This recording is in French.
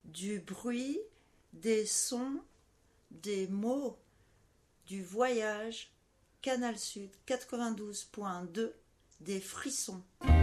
du bruit, des sons, des mots, du voyage, Canal Sud 92.2, des frissons.